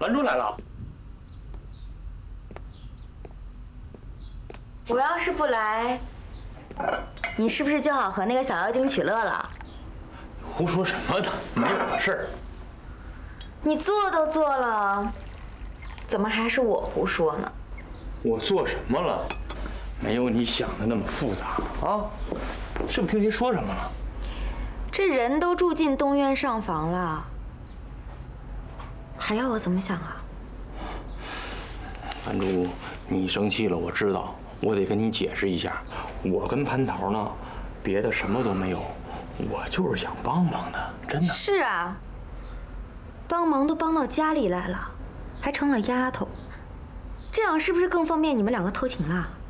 兰珠来了。 我要是不来，你是不是就好和那个小妖精取乐了？ 胡说什么呢？没有的事儿。 你做都做了，怎么还是我胡说呢？ 我做什么了？没有你想的那么复杂啊！是不是听谁说什么了？ 这人都住进东院上房了，还要我怎么想啊？ 兰珠，你生气了，我知道，我得跟你解释一下。我跟蟠桃呢，别的什么都没有，我就是想帮帮他，真的。 是啊，帮忙都帮到家里来了，还成了丫头，这样是不是更方便你们两个偷情了？